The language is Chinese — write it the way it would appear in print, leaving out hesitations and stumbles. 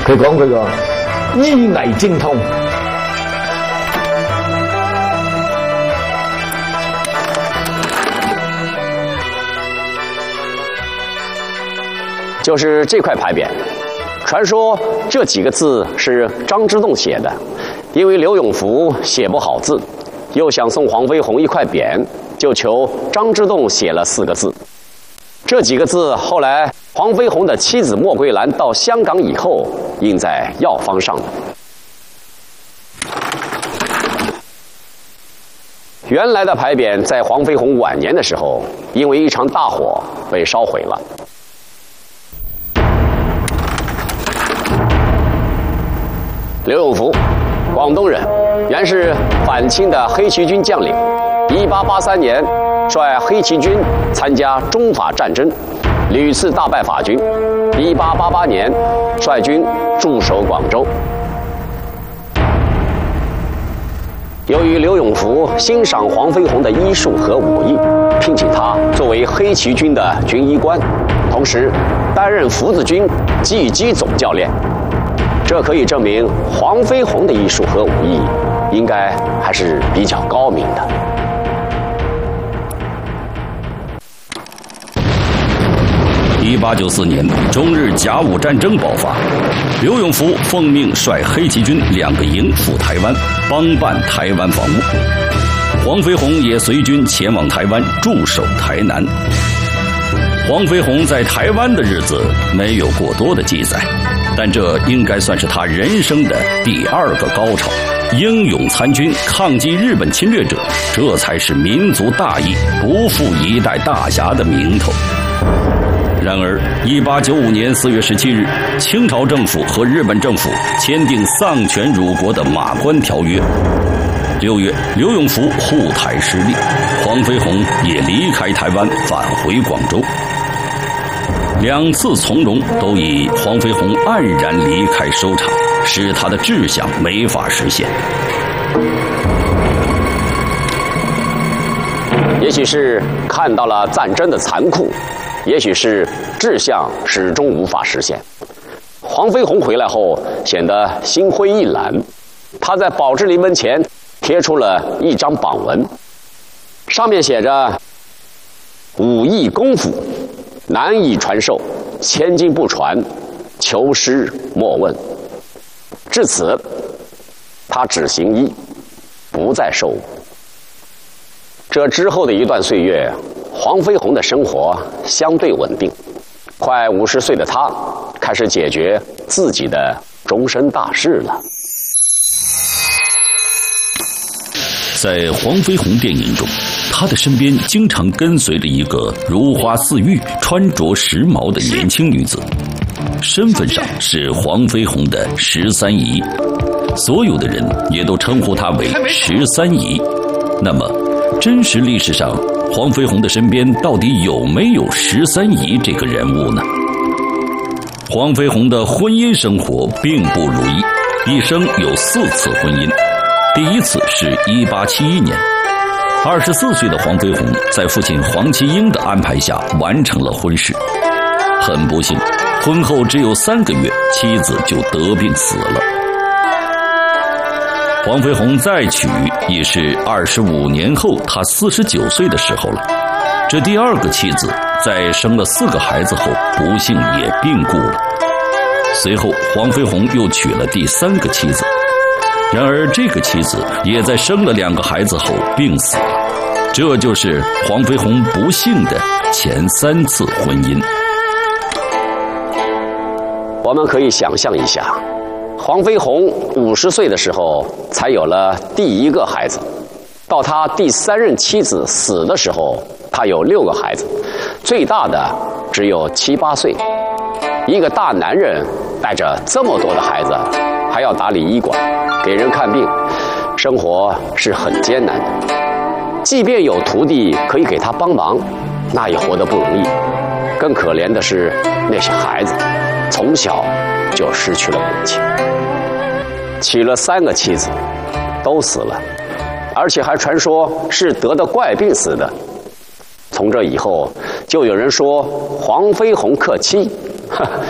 佢講佢個醫藝精通。 就是这块牌匾，传说这几个字是张之洞写的，因为刘永福写不好字，又想送黄飞鸿一块匾，就求张之洞写了4个字。这几个字后来黄飞鸿的妻子莫桂兰到香港以后印在药方上的。原来的牌匾在黄飞鸿晚年的时候，因为一场大火被烧毁了。刘永福，广东人，原是反清的黑旗军将领。1883年，率黑旗军参加中法战争，屡次大败法军。1888年，率军驻守广州。由于刘永福欣赏黄飞鸿的医术和武艺，聘请他作为黑旗军的军医官，同时担任福字军技击总教练。这可以证明黄飞鸿的医术和武艺应该还是比较高明的。 1894年，中日甲午战争爆发，刘永福奉命率黑旗军2个营赴台湾，帮办台湾防务。黄飞鸿也随军前往台湾驻守台南。黄飞鸿在台湾的日子没有过多的记载，但这应该算是他人生的第2个高潮。英勇参军，抗击日本侵略者，这才是民族大义，不负一代大侠的名头。然而，1895年4月17日，清朝政府和日本政府签订丧权辱国的《马关条约》。6月，刘永福护台失利，黄飞鸿也离开台湾，返回广州。2次从容都以黄飞鸿黯然离开收场，使他的志向没法实现。 也许是看到了战争的残酷，也许是志向始终无法实现。黄飞鸿回来后显得心灰意懒，他在宝芝林门前贴出了一张榜文，上面写着：武艺功夫难以传授，千金不传，求师莫问。至此，他只行医，不再授武。这之后的一段岁月，黄飞鸿的生活相对稳定。快50岁的他，开始解决自己的终身大事了。 在黄飞鸿电影中，他的身边经常跟随着一个如花似玉、穿着时髦的年轻女子，身份上是黄飞鸿的13姨，所有的人也都称呼她为13姨。那么，真实历史上，黄飞鸿的身边到底有没有13姨这个人物呢？黄飞鸿的婚姻生活并不如意，一生有4次婚姻。第1次是1871年，24岁的黄飞鸿在父亲黄其英的安排下完成了婚事。很不幸，婚后只有3个月，妻子就得病死了。黄飞鸿再娶也是25年后他49岁的时候了。这第2个妻子在生了4个孩子后，不幸也病故了。随后黄飞鸿又娶了第3个妻子，然而这个妻子也在生了2个孩子后病死了。这就是黄飞鸿不幸的前3次婚姻。 我们可以想象一下，黄飞鸿50岁的时候才有了第1个孩子，到他第3任妻子死的时候，他有6个孩子，最大的只有7、8岁。一个大男人带着这么多的孩子，还要打理医馆，给人看病，生活是很艰难的。即便有徒弟可以给他帮忙，那也活得不容易。更可怜的是那些孩子，从小就失去了母亲，娶了3个妻子，都死了，而且还传说是得的怪病死的。从这以后，就有人说黄飞鸿克妻，